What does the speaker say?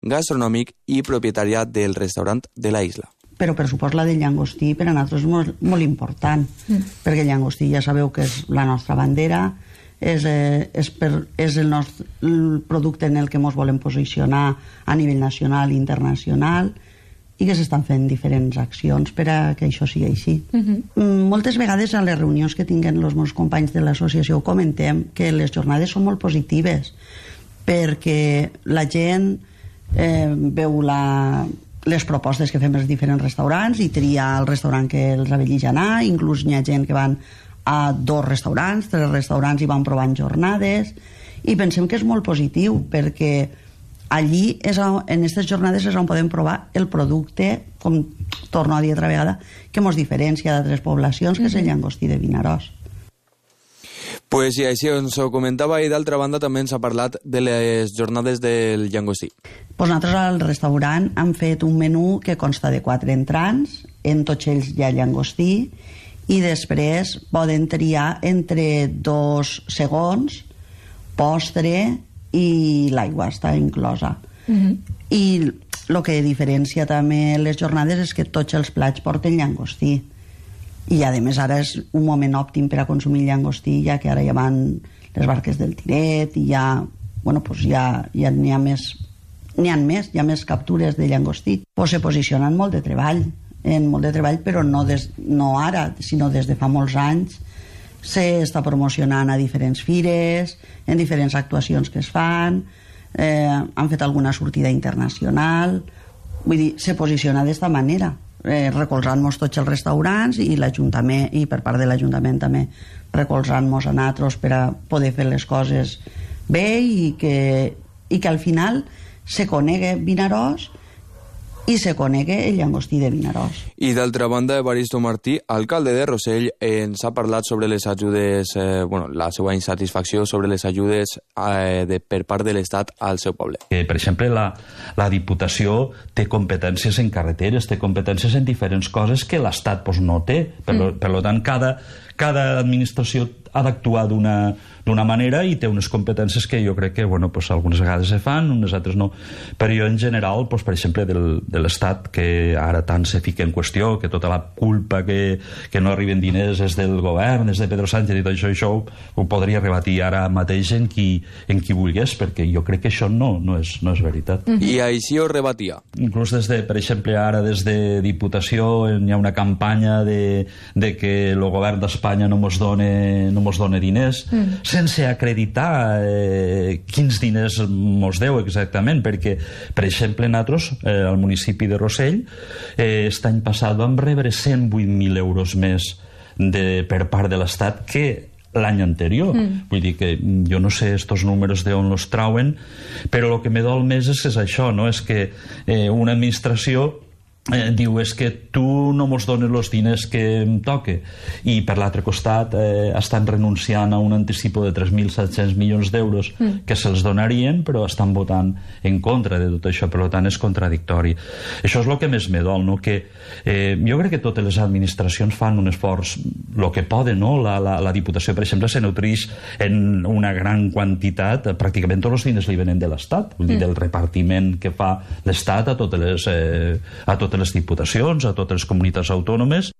gastronòmic i propietària del restaurant de la isla. Però per supost la del llangostí per a nosaltres és molt important, perquè el llangostí ja sabeu que és la nostra bandera, és el producte en el que ens volem posicionar a nivell nacional i internacional, i que s'estan fent diferents accions per a que això sigui així. Moltes vegades a les reunions que tinguen els meus companys de l'associació comentem que les jornades són molt positives, perquè la gent veu les propostes que fem els diferents restaurants i tria el restaurant que els avellig anar, inclús hi ha gent que van a 2 restaurants, 3 restaurants i van provant jornades, i pensem que és molt positiu perquè allí, en aquestes jornades, és on podem provar el producte, com torno a dir altra vegada, que ens diferencia d'altres poblacions, que és el llangostí de Vinaròs. Pues sí, així ens ho comentava, i d'altra banda també ens ha parlat de les jornades del llangostí. Pues nosaltres al restaurant hem fet un menú que consta de 4 entrants, en tots ells hi ha llangostí, i després poden triar entre 2 segons, postre i l'aigua està inclosa. I el que diferencia també les jornades és que tots els plats porten llangostí. I a més ara és un moment òptim per a consumir llangostí, ja que ara ja van les barques del Tiret i ja n'hi ha més captures de llangostí. Se posicionen molt de treball, però no ara, sinó des de fa molts anys. S'està promocionant a diferents fires, en diferents actuacions que es fan, han fet alguna sortida internacional, vull dir, se posiciona d'esta manera, recolzant-nos tots els restaurants i l'Ajuntament, i per part de l'Ajuntament també recolzant-nos a nosaltres per a poder fer les coses bé i que al final se conegui Vinaròs i se conegui el llangostí de Vinaròs. I d'altra banda, Evaristo Martí, alcalde de Rossell, ens ha parlat sobre les ajudes, la seva insatisfacció sobre les ajudes per part de l'Estat al seu poble. Per exemple, la Diputació té competències en carreteres, té competències en diferents coses que l'Estat no té. Per tant, cada administració ha d'actuar d'una manera i té unes competències que jo crec que algunes vegades se fan, unes altres no. Però jo en general, per exemple, de l'Estat, que ara tant se fica en qüestió, que tota la culpa que no arriben diners és del govern, és de Pedro Sánchez i tot això ho podria rebatir ara mateix en qui volgués, perquè jo crec que això no és veritat. I així ho rebatia? Inclús per exemple, ara des de Diputació hi ha una campanya de que el govern d'Espanya no mos dona diners, sense acreditar quins diners mos deu exactament, perquè, per exemple, nosaltres, al municipi de Rossell, l'any passat vam rebre 108.000 euros més per part de l'Estat que l'any anterior. Vull dir que jo no sé estos números d'on els trauen, però el que me dol més és això, no? És que una administració diu, és que tu no mos dones els diners que em toque, i per l'altre costat estan renunciant a un anticipo de 3.700 milions d'euros que se'ls donarien, però estan votant en contra de tot això. Per tant és contradictori. Això és el que més me dol, no? Que jo crec que totes les administracions fan un esforç el que poden, no? La Diputació, per exemple, se nutrix en una gran quantitat, pràcticament tots els diners li venen de l'Estat, vull dir, del repartiment que fa l'Estat a totes les diputacions, a totes les comunitats autònomes,